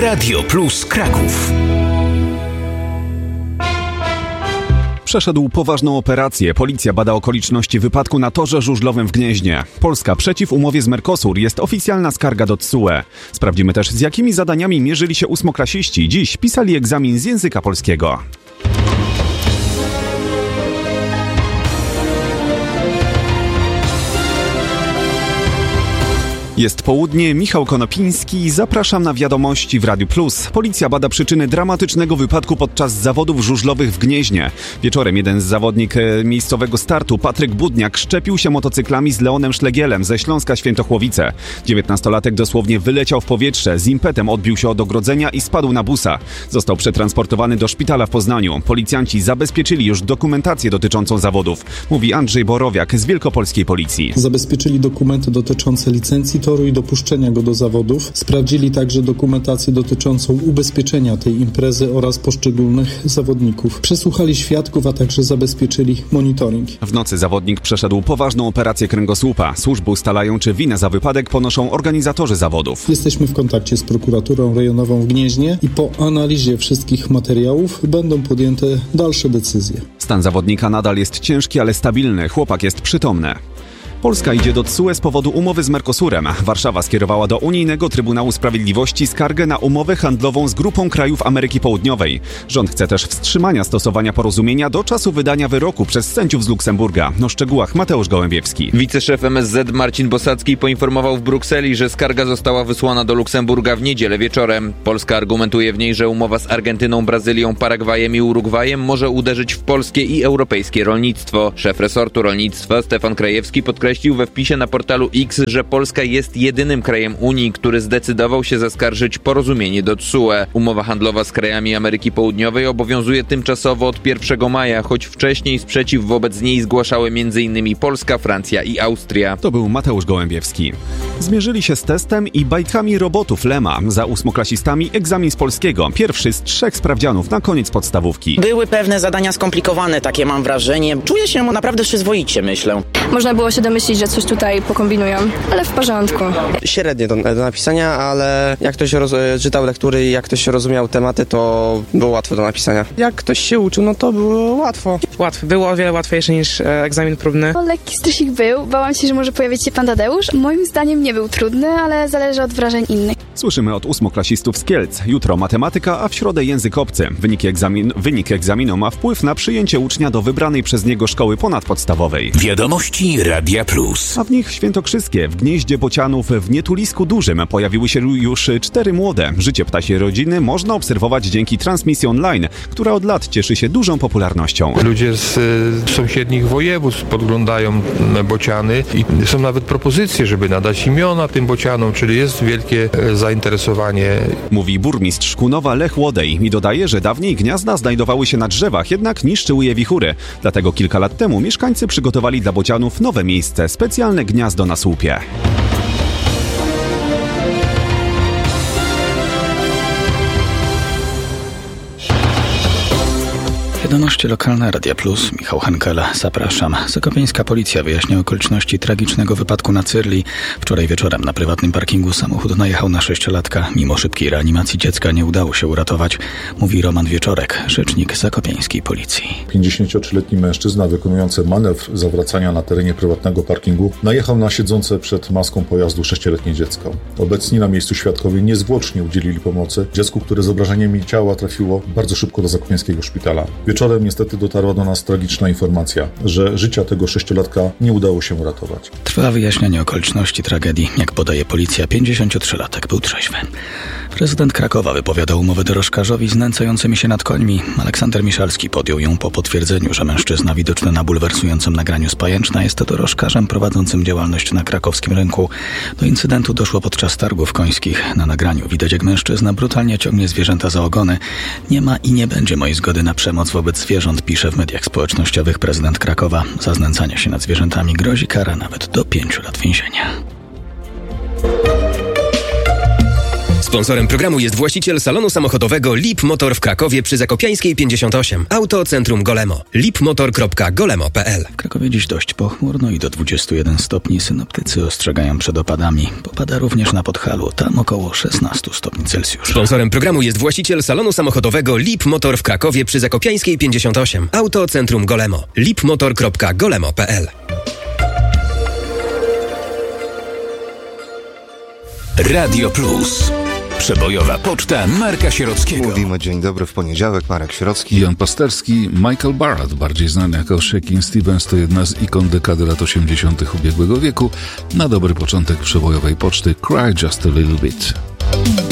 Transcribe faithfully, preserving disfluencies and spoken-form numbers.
Radio Plus Kraków. Przeszedł poważną operację. Policja bada okoliczności wypadku na torze żużlowym w Gnieźnie. Polska przeciw umowie z Mercosur. Jest oficjalna skarga do T S U E. Sprawdzimy też, z jakimi zadaniami mierzyli się ósmoklasiści. Dziś pisali egzamin z języka polskiego. Jest południe, Michał Konopiński, zapraszam na wiadomości w Radiu Plus. Policja bada przyczyny dramatycznego wypadku podczas zawodów żużlowych w Gnieźnie. Wieczorem jeden z zawodnik miejscowego startu, Patryk Budniak, szczepił się motocyklami z Leonem Szlegielem ze Śląska Świętochłowice. dziewiętnastolatek dosłownie wyleciał w powietrze, z impetem odbił się od ogrodzenia i spadł na busa. Został przetransportowany do szpitala w Poznaniu. Policjanci zabezpieczyli już dokumentację dotyczącą zawodów, mówi Andrzej Borowiak z Wielkopolskiej Policji. Zabezpieczyli dokumenty dotyczące licencji toru i dopuszczenia go do zawodów. Sprawdzili także dokumentację dotyczącą ubezpieczenia tej imprezy oraz poszczególnych zawodników. Przesłuchali świadków, a także zabezpieczyli monitoring. W nocy zawodnik przeszedł poważną operację kręgosłupa. Służby ustalają, czy winę za wypadek ponoszą organizatorzy zawodów. Jesteśmy w kontakcie z prokuraturą rejonową w Gnieźnie i po analizie wszystkich materiałów będą podjęte dalsze decyzje. Stan zawodnika nadal jest ciężki, ale stabilny. Chłopak jest przytomny. Polska idzie do T S U E z powodu umowy z Mercosurem. Warszawa skierowała do Unijnego Trybunału Sprawiedliwości skargę na umowę handlową z grupą krajów Ameryki Południowej. Rząd chce też wstrzymania stosowania porozumienia do czasu wydania wyroku przez sędziów z Luksemburga. O szczegółach Mateusz Gołębiewski. Wiceszef M S Z Marcin Bosacki poinformował w Brukseli, że skarga została wysłana do Luksemburga w niedzielę wieczorem. Polska argumentuje w niej, że umowa z Argentyną, Brazylią, Paragwajem i Urugwajem może uderzyć w polskie i europejskie rolnictwo. Szef resortu rolnictwa Stefan Krajewski podkreślił we wpisie na portalu X, że Polska jest jedynym krajem Unii, który zdecydował się zaskarżyć porozumienie do T S U E. Umowa handlowa z krajami Ameryki Południowej obowiązuje tymczasowo od pierwszego maja, choć wcześniej sprzeciw wobec niej zgłaszały między innymi Polska, Francja i Austria. To był Mateusz Gołębiewski. Zmierzyli się z testem i bajkami robotów Lema. Za ósmoklasistami egzamin z polskiego. Pierwszy z trzech sprawdzianów na koniec podstawówki. Były pewne zadania skomplikowane, takie mam wrażenie. Czuję się naprawdę przyzwoicie, myślę. Można było się domyślić, że coś tutaj pokombinują, ale w porządku. Średnie do, do napisania, ale jak ktoś roz, czytał lektury i jak ktoś rozumiał tematy, to było łatwo do napisania. Jak ktoś się uczył, no to było łatwo. Łatwo. Było o wiele łatwiejsze niż e, egzamin próbny. No, lekki stresik był. Bałam się, że może pojawić się pan Tadeusz. Moim zdaniem nie był trudny, ale zależy od wrażeń innych. Słyszymy od ósmoklasistów z Kielc. Jutro matematyka, a w środę język obcy. Wynik, egzamin, wynik egzaminu ma wpływ na przyjęcie ucznia do wybranej przez niego szkoły ponadpodstawowej. Wiadomości Radia Plus. A w nich świętokrzyskie. W Gnieździe Bocianów w Nietulisku Dużym pojawiły się już cztery młode. Życie ptasiej rodziny można obserwować dzięki transmisji online, która od lat cieszy się dużą popularnością. Ludzie z sąsiednich województw podglądają bociany i są nawet propozycje, żeby nadać imiona tym bocianom, czyli jest wielkie zainteresowanie. Mówi burmistrz Kunowa Lech Łodej i dodaje, że dawniej gniazda znajdowały się na drzewach, jednak niszczyły je wichury. Dlatego kilka lat temu mieszkańcy przygotowali dla bocianów nowe miejsce, specjalne gniazdo na słupie. Wiadomości lokalne Radia Plus, Michał Henkel, zapraszam. Zakopiańska policja wyjaśnia okoliczności tragicznego wypadku na Cyrli. Wczoraj wieczorem na prywatnym parkingu samochód najechał na sześciolatka. Mimo szybkiej reanimacji dziecka nie udało się uratować, mówi Roman Wieczorek, rzecznik zakopiańskiej policji. pięćdziesięciotrzyletni mężczyzna wykonujący manewr zawracania na terenie prywatnego parkingu najechał na siedzące przed maską pojazdu sześcioletnie dziecko. Obecni na miejscu świadkowie niezwłocznie udzielili pomocy dziecku, które z obrażeniami ciała trafiło bardzo szybko do zakopiańskiego szpitala. Wieczorem niestety dotarła do nas tragiczna informacja, że życia tego sześciolatka nie udało się uratować. Trwa wyjaśnianie okoliczności tragedii. Jak podaje policja, pięćdziesięciotrzylatek był trzeźwy. Prezydent Krakowa wypowiadał umowę dorożkarzowi znęcającymi się nad końmi. Aleksander Miszalski podjął ją po potwierdzeniu, że mężczyzna widoczny na bulwersującym nagraniu z Pajęczna jest dorożkarzem prowadzącym działalność na krakowskim rynku. Do incydentu doszło podczas targów końskich. Na nagraniu widać, jak mężczyzna brutalnie ciągnie zwierzęta za ogony. Nie ma i nie będzie mojej zgody na przemoc wobec zwierząt, pisze w mediach społecznościowych prezydent Krakowa. Za znęcanie się nad zwierzętami grozi kara nawet do pięciu lat więzienia. Sponsorem programu jest właściciel salonu samochodowego Lip Motor w Krakowie przy Zakopiańskiej pięćdziesiąt osiem. Auto Centrum Golemo. lipmotor kropka golemo kropka p l. W Krakowie dziś dość pochmurno i do dwudziestu jeden stopni. Synoptycy ostrzegają przed opadami. Popada również na Podhalu, tam około szesnaście stopni Celsjusza. Sponsorem programu jest właściciel salonu samochodowego Lip Motor w Krakowie przy Zakopiańskiej pięćdziesiąt osiem. Auto Centrum Golemo. lipmotor kropka golemo kropka p l. Radio Plus. Przebojowa poczta Marka Sierockiego. Mówimy dzień dobry w poniedziałek. Marek Sierocki. Jan Pasterski. Michael Barrett, bardziej znany jako Shakin' Stevens, to jedna z ikon dekady lat osiemdziesiątych ubiegłego wieku. Na dobry początek przebojowej poczty Cry Just a Little Bit.